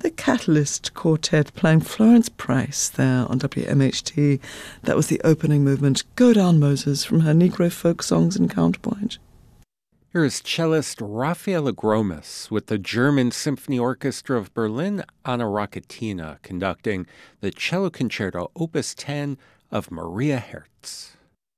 the Catalyst Quartet playing Florence Price there on WMHT. That was the opening movement, Go Down Moses, from her Negro folk songs in Counterpoint. Here is cellist Raffaele Gromas with the German Symphony Orchestra of Berlin, Anna Roccatina, conducting the Cello Concerto Opus 10 of Maria Herz.